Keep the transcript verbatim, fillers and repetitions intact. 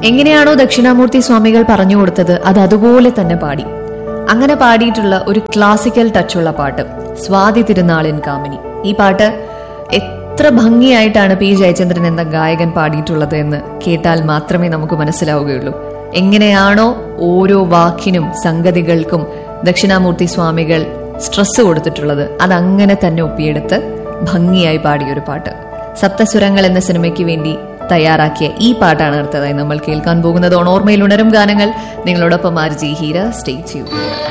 എങ്ങനെയാണോ ദക്ഷിണാമൂർത്തി സ്വാമികൾ പറഞ്ഞു കൊടുത്തത് അത് അതുപോലെ തന്നെ പാടി. അങ്ങനെ പാടിയിട്ടുള്ള ഒരു ക്ലാസിക്കൽ ടച്ചുള്ള പാട്ട് സ്വാതി തിരുനാളിൻ കാമിനി. ഈ പാട്ട് എത്ര ഭംഗിയായിട്ടാണ് പി ജയചന്ദ്രൻ എന്ന ഗായകൻ പാടിയിട്ടുള്ളത് എന്ന് കേട്ടാൽ മാത്രമേ നമുക്ക് മനസ്സിലാവുകയുള്ളൂ. എങ്ങനെയാണോ ഓരോ വാക്കിനും സംഗതികൾക്കും ദക്ഷിണാമൂർത്തി സ്വാമികൾ സ്ട്രെസ് കൊടുത്തിട്ടുള്ളത് അതങ്ങനെ തന്നെ ഒപ്പിയെടുത്ത് ഭംഗിയായി പാടിയൊരു പാട്ട്. സപ്തസ്വരങ്ങൾ എന്ന സിനിമയ്ക്ക് വേണ്ടി തയ്യാറാക്കിയ ഈ പാട്ടാണ് അടുത്തതായി നമ്മൾ കേൾക്കാൻ പോകുന്നത്. ഓർമ്മയിൽ ഉണരും ഗാനങ്ങൾ. നിങ്ങളോടൊപ്പം R G Heera. Stay tuned.